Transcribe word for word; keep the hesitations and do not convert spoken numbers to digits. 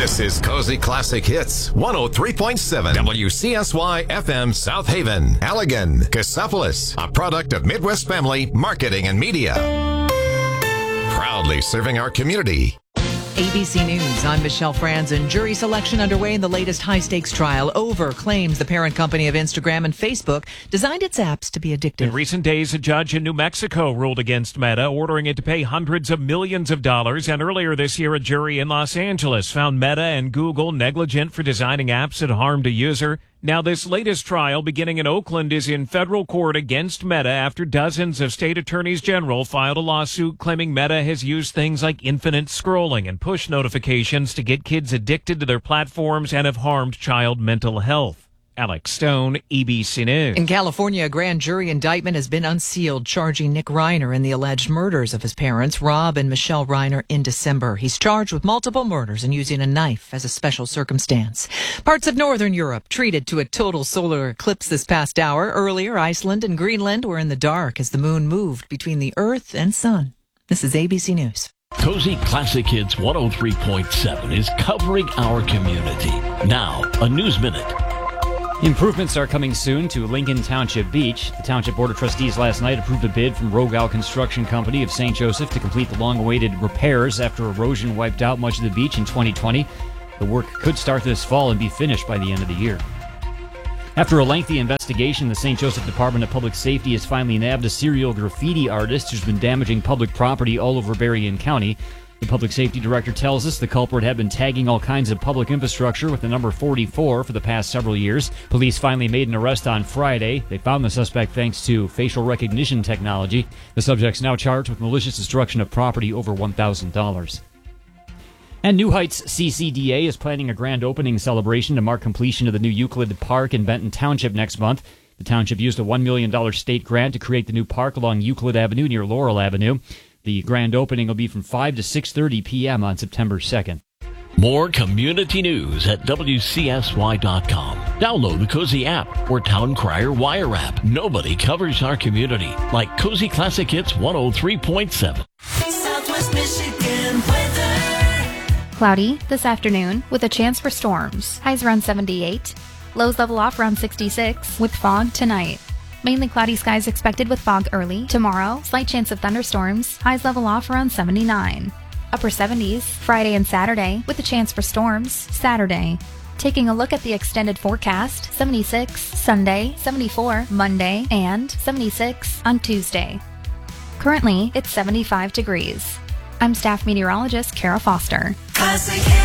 This is Cozy Classic Hits, one oh three point seven W C S Y F M South Haven, Allegan, Cassopolis, a product of Midwest Family Marketing and Media. Proudly serving our community. A B C News, I'm Michelle Franzen. Jury selection underway in the latest high-stakes trial. Over claims the parent company of Instagram and Facebook designed its apps to be addictive. In recent days, a judge in New Mexico ruled against Meta, ordering it to pay hundreds of millions of dollars. And earlier this year, a jury in Los Angeles found Meta and Google negligent for designing apps that harmed a user. Now, this latest trial, beginning in Oakland, is in federal court against Meta after dozens of state attorneys general filed a lawsuit claiming Meta has used things like infinite scrolling and push notifications to get kids addicted to their platforms and have harmed child mental health. Alex Stone, A B C News. In California, a grand jury indictment has been unsealed, charging Nick Reiner in the alleged murders of his parents, Rob and Michelle Reiner, in December. He's charged with multiple murders and using a knife as a special circumstance. Parts of northern Europe treated to a total solar eclipse this past hour. Earlier, Iceland and Greenland were in the dark as the moon moved between the Earth and Sun. This is A B C News. Cozy Classic Hits one oh three point seven is covering our community. Now, a News Minute. Improvements are coming soon to Lincoln Township Beach. The Township Board of Trustees last night approved a bid from Rogal Construction Company of Saint Joseph to complete the long-awaited repairs after erosion wiped out much of the beach in twenty twenty. The work could start this fall and be finished by the end of the year. After a lengthy investigation, the Saint Joseph Department of Public Safety has finally nabbed a serial graffiti artist who's been damaging public property all over Berrien County. The public safety director tells us the culprit had been tagging all kinds of public infrastructure with the number forty-four for the past several years. Police finally made an arrest on Friday. They found the suspect thanks to facial recognition technology. The subject's now charged with malicious destruction of property over one thousand dollars. And New Heights C C D A is planning a grand opening celebration to mark completion of the new Euclid Park in Benton Township next month. The township used a one million dollars state grant to create the new park along Euclid Avenue near Laurel Avenue. The grand opening will be from five to six thirty p.m. on September second. More community news at W C S Y dot com. Download the Cozy app or Town Crier Wire app. Nobody covers our community like Cozy Classic Hits one oh three point seven. Southwest Michigan weather. Cloudy this afternoon with a chance for storms. Highs around seventy-eight. Lows level off around sixty-six with fog tonight. Mainly cloudy skies expected with fog early. Tomorrow, slight chance of thunderstorms. Highs level off around seventy-nine. Upper seventies, Friday and Saturday, with a chance for storms. Saturday. Taking a look at the extended forecast, seventy-six Sunday, seventy-four Monday, and seventy-six on Tuesday. Currently, it's seventy-five degrees. I'm staff meteorologist Kara Foster. Classic